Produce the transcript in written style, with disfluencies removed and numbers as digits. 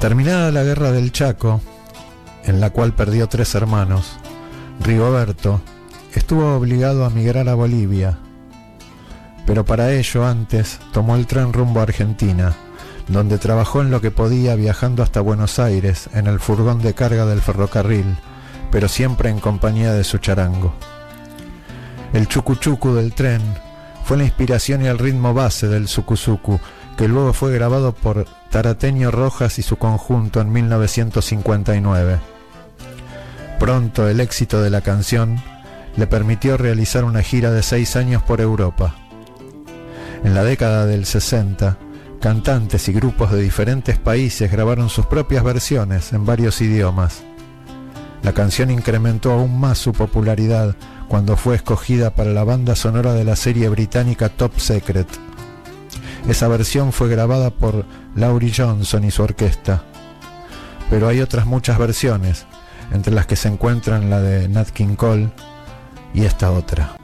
Terminada la guerra del Chaco, en la cual perdió 3 hermanos, Rigoberto estuvo obligado a migrar a Bolivia, pero para ello antes tomó el tren rumbo a Argentina, donde trabajó en lo que podía viajando hasta Buenos Aires en el furgón de carga del ferrocarril, pero siempre en compañía de su charango. El chucu-chucu del tren fue la inspiración y el ritmo base del sucu-sucu, que luego fue grabado por Tarateño Rojas y su conjunto en 1959. Pronto el éxito de la canción le permitió realizar una gira de 6 años por Europa. En la década del 60, cantantes y grupos de diferentes países grabaron sus propias versiones en varios idiomas. La canción incrementó aún más su popularidad cuando fue escogida para la banda sonora de la serie británica Top Secret. Esa versión fue grabada por Laurie Johnson y su orquesta, pero hay otras muchas versiones, entre las que se encuentran la de Nat King Cole y esta otra.